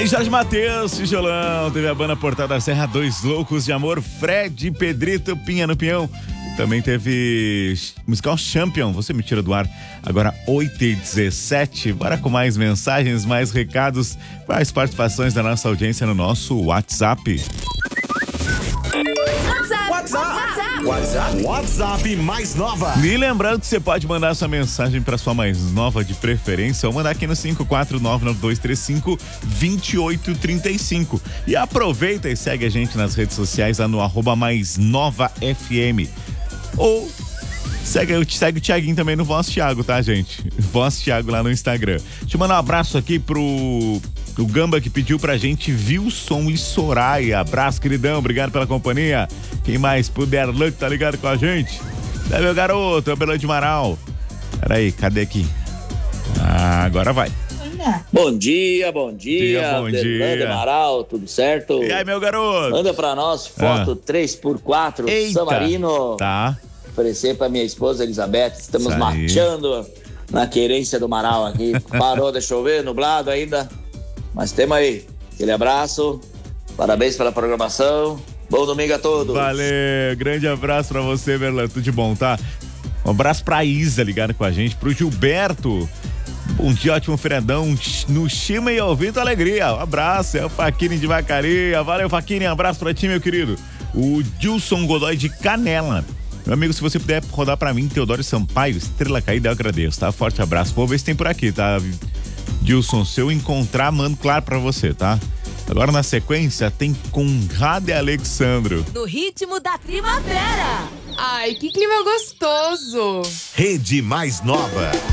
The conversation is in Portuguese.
Aí Jorge Mateus, Tijolão, teve a banda Portada da Serra, Dois Loucos de Amor, Fred, Pedrito, Pinha no Pinhão. Também teve musical Champion, você me tira do ar. Agora 8h17, bora com mais mensagens, mais recados, mais participações da nossa audiência no nosso WhatsApp. WhatsApp mais nova. E lembrando que você pode mandar sua mensagem para sua mais nova de preferência ou mandar aqui no 54992352835. E aproveita e segue a gente nas redes sociais lá no @maisnovafm. Ou segue o Thiaguinho também no Voz Thiago, tá, gente? Voz Thiago lá no Instagram. Deixa eu mandar um abraço aqui pro Gamba, que pediu pra gente Wilson e Soraya. Abraço, queridão, obrigado pela companhia. Quem mais puder, Luck, tá ligado com a gente? É meu garoto, é o Belo de Amaral. Peraí, cadê aqui? Agora vai. Bom dia. Bom De Amaral, tudo certo? E aí, meu garoto? Manda pra nós foto 3x4, Eita. San Marino. Tá. Oferecer pra minha esposa Elizabeth. Estamos marchando na querência do Amaral aqui. Parou de chover, nublado ainda. Mas temos aí. Aquele abraço. Parabéns pela programação. Bom domingo a todos. Valeu, grande abraço pra você, Verlan, tudo de bom, tá? Um abraço pra Isa ligada com a gente, pro Gilberto. Bom dia, ótimo feriadão no Chima e ouvindo alegria. Um abraço, é o Faquini de Vacaria. Valeu, Faquini, um abraço pra ti, meu querido. O Dilson Godoy de Canela. Meu amigo, se você puder rodar pra mim, Teodoro Sampaio, Estrela Caída, eu agradeço, tá? Forte abraço. Vou ver se tem por aqui, tá? Dilson, se eu encontrar, mando claro pra você, tá? Agora na sequência tem Conrado e Alexandro. No ritmo da primavera. Ai, que clima gostoso. Rede mais nova.